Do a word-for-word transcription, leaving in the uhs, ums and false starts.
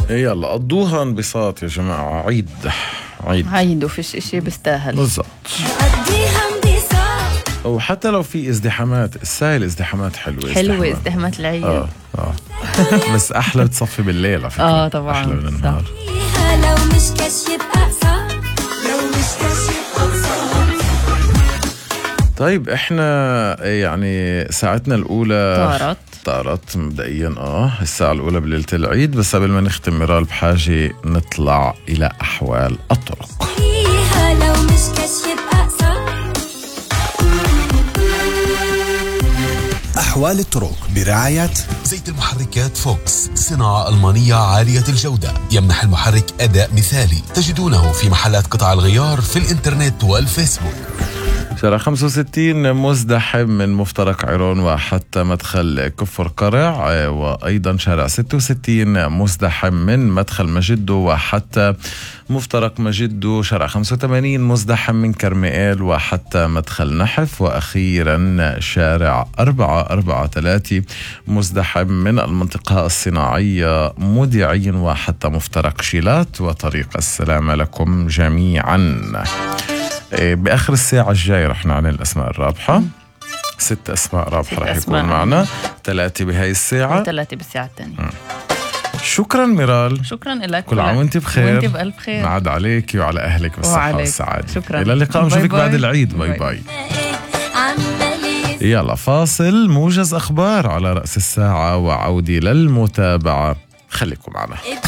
يلا قضوها انبساط يا جماعة. عيد عيد عيد وفيش اشي بيستاهل بالضبط. وحتى لو في ازدحامات، الساهل ازدحامات حلوة حلوة ازدحامات العيد. اه اه بس احلى بتصفي بالليل على فكرة. اه طبعا احلى من النهار. لو مش كاش يبقى قصار، لو مش كاش يبقى قصار. طيب احنا يعني ساعتنا الاولى طارت طارت مبدئيا اه الساعة الاولى بليلة العيد. بس قبل ما نختم ميرال بحاجة نطلع الى احوال الطرق. لو مش كاش يبقى قصار. أحوال الطرق برعاية زيت المحركات فوكس، صناعة ألمانية عالية الجودة، يمنح المحرك أداء مثالي. تجدونه في محلات قطع الغيار في الإنترنت والفيسبوك. شارع خمسة وستين مزدحم من مفترق عيرون وحتى مدخل كفر قرع، وأيضا شارع ستة وستين مزدحم من مدخل مجدو وحتى مفترق مجدو. شارع خمسة وثمانين مزدحم من كرميال وحتى مدخل نحف. وأخيرا شارع أربعة أربعة ثلاثة مزدحم من المنطقة الصناعية مودعين وحتى مفترق شيلات وطريق السلامة. لكم جميعا بآخر الساعة الجاي رح نعلن الأسماء الرابحة. ست أسماء رابحة رح يكون معنا، ثلاثة بهاي الساعة وثلاثة بالساعة الثانية. شكرا ميرال. شكرا لك. كل عام وانت بخير. وانت بألف خير. نعد عليك وعلى أهلك بالصحة وعليك. والسعادة. شكرا. إلى اللقاء، نشوفك بعد العيد. باي باي, باي. يلا فاصل، موجز أخبار على رأس الساعة وعودي للمتابعة. خليكم معنا.